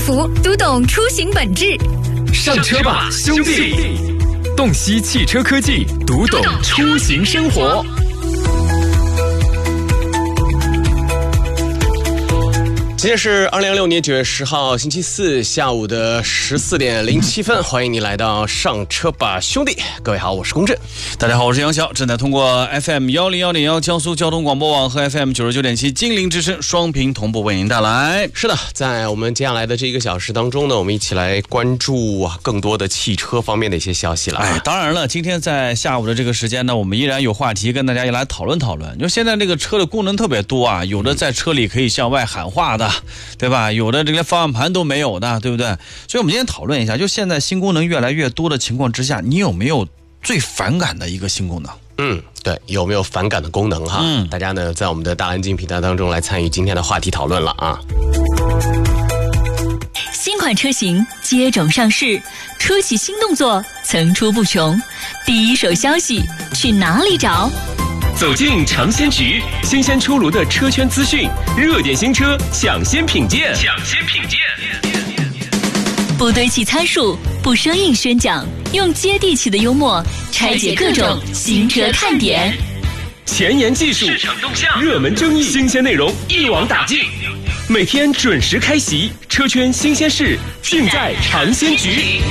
福，读懂出行本质。 上车吧，兄弟！洞悉汽车科技，读懂出行生活。 今天是2016年9月10号星期四下午的14点07分，欢迎你来到上车吧兄弟。各位好，我是龚震。 大家好，我是杨晓，正在通过 FM 101.1江苏交通广播网和 FM 99.7金陵之声双屏同步为您带来。 是的，在我们接下来的这1个小时当中呢，我们一起来关注更多的汽车方面的一些消息了。 当然了，今天在下午的这个时间呢，我们依然有话题跟大家一来讨论讨论。就现在这个车的功能特别多啊，有的在车里可以向外喊话的，对吧？有的这个方向盘都没有的，对不对？所以我们今天讨论一下，就现在新功能越来越多的情况之下，你有没有最反感的一个新功能？ 对，有没有反感的功能哈？大家呢在我们的大蓝鲸平台当中来参与今天的话题讨论了啊。 新款车型接踵上市，车企新动作层出不穷。第一手消息，去哪里找？ 走进尝鲜局，新鲜出炉的车圈资讯，热点新车抢先品鉴。 不堆砌参数，不生硬宣讲，用接地气的幽默拆解各种新车看点。 前沿技术、市场动向、热门争议、新鲜内容一网打尽。每天准时开席，车圈新鲜事尽在尝鲜局。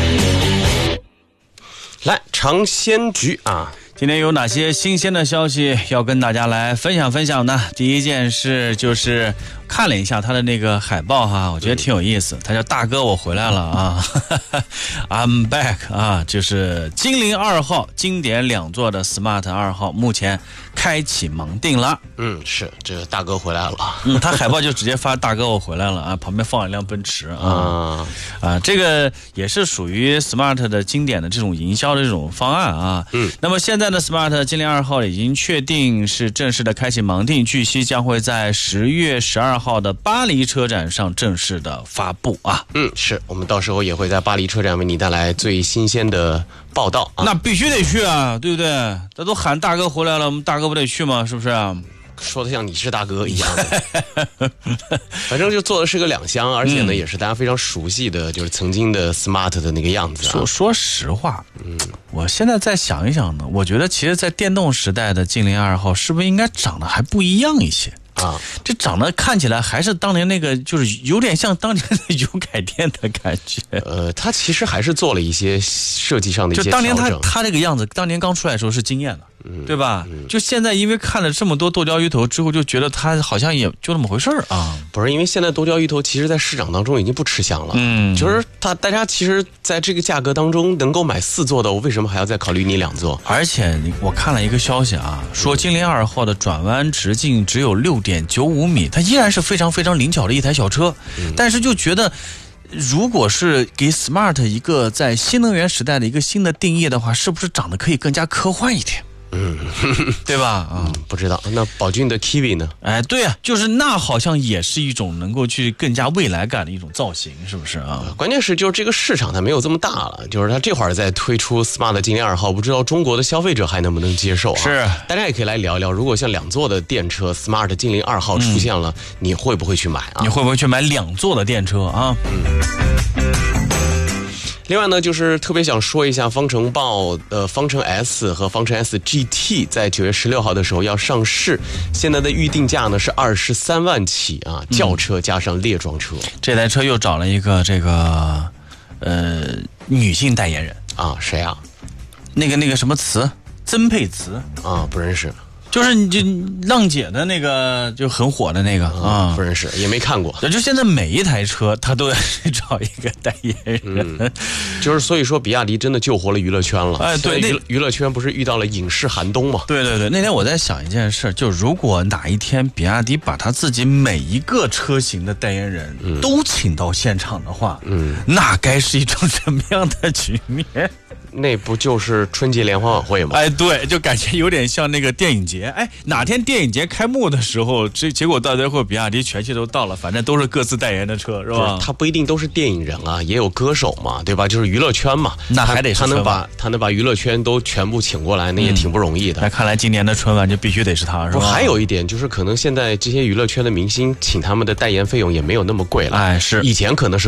来，尝鲜局啊！ 今天有哪些新鲜的消息要跟大家来分享呢？第一件事就是看了一下他的那个海报哈，我觉得挺有意思。他叫大哥我回来了啊，I'm back 啊，就是金陵2号经典2座的 Smart 2号，目前开启盲定了。 是这个大哥回来了。 他海报就直接发大哥我回来了啊，旁边放了一辆奔驰啊，这个也是属于 Smart 的经典的这种营销的这种方案啊。那么现在的 Smart 金陵2号已经确定是正式的开启盲定，据悉将会在10月12号的巴黎车展上正式的发布啊。 是我们到时候也会在巴黎车展为你带来最新鲜的报道啊。 那必须得去啊，对不对？他都喊大哥回来了，我们大哥不得去吗？是不是啊？ 说的像你是大哥一样的。反正就做的是个2厢，而且呢也是大家非常熟悉的，就是曾经的 Smart 的那个样子啊。 说实话，我现在再想一想呢，我觉得其实在电动时代的金陵2号是不是应该长得还不一样一些啊？这长得看起来还是当年那个，就是有点像当年的油改电的感觉。 它其实还是做了一些设计上的一些调整。 就当年它这个样子，当年刚出来的时候是惊艳的。对吧？就现在因为看了这么多剁椒鱼头之后，就觉得它好像也就那么回事啊。 不是，因为现在剁椒鱼头其实在市场当中已经不吃香了。就是大家其实在这个价格当中能够买4座的，我为什么还要再考虑你2座？ 而且我看了一个消息啊，说金陵2号的转弯直径只有6.95米，它依然是非常非常灵巧的一台小车，但是就觉得如果是给 Smart 一个在新能源时代的一个新的定义的话，是不是长得可以更加科幻一点？对吧？ 不知道。那宝骏的 Kiwi 呢？ 对啊，就是那好像也是一种能够去更加未来感的一种造型，是不是啊？ 关键是就是这个市场它没有这么大了，就是它这会儿在推出 Smart 金陵2号，不知道中国的消费者还能不能接受啊？ 是， 大家也可以来聊一聊，如果像2座的电车 Smart 金陵2号出现了，你会不会去买啊？ 你会不会去买2座的电车啊？ 另外呢，就是特别想说一下方程豹的方程 S 和方程 S GT 在9月16号的时候要上市，现在的预定价呢是23万起啊，轿车加上列装车。 这台车又找了一个这个女性代言人啊，谁啊？ 那个什么词，曾沛慈啊，不认识。 就是你就浪姐的那个就很火的那个啊， 不认识，也没看过。 就现在每一台车他都要去找一个代言人， 就是所以说比亚迪真的救活了娱乐圈了。 对， 那娱乐圈不是遇到了影视寒冬吗？ 对，那天我在想一件事，就如果哪一天比亚迪把他自己每一个车型的代言人都请到现场的话，那该是一种什么样的局面？ 那不就是春节联欢晚会吗？ 对，就感觉有点像那个电影节。哪天电影节开幕的时候，结果到最后比亚迪全系都到了，反正都是各自代言的车，是吧？ 他不一定都是电影人啊，也有歌手嘛，对吧？就是娱乐圈嘛， 那还得是他能把娱乐圈都全部请过来，那也挺不容易的。 那看来今年的春晚就必须得是他，是吧？ 还有一点就是，可能现在这些娱乐圈的明星请他们的代言费用也没有那么贵了。 是以前可能是